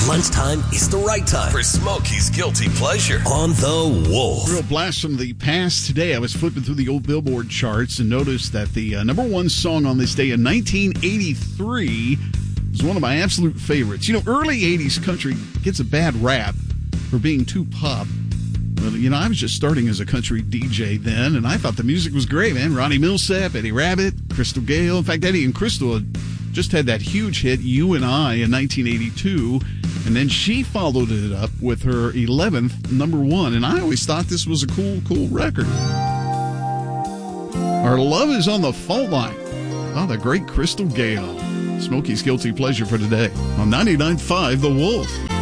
Lunchtime is the right time for Smokey's Guilty Pleasure on The Wolf. Real blast from the past today. I was flipping through the old Billboard charts and noticed that the number one song on this day in 1983 was one of my absolute favorites. You know, early 80s country gets a bad rap for being too pop. But, you know, I was just starting as a country DJ then, and I thought the music was great, man. Ronnie Milsap, Eddie Rabbitt, Crystal Gayle. In fact, Eddie and Crystal had just had that huge hit, You and I, in 1982. And then she followed it up with her 11th number one. And I always thought this was a cool record. Our love is on the fault line. Oh, the great Crystal Gayle. Smokey's Guilty Pleasure for today on 99.5 The Wolf.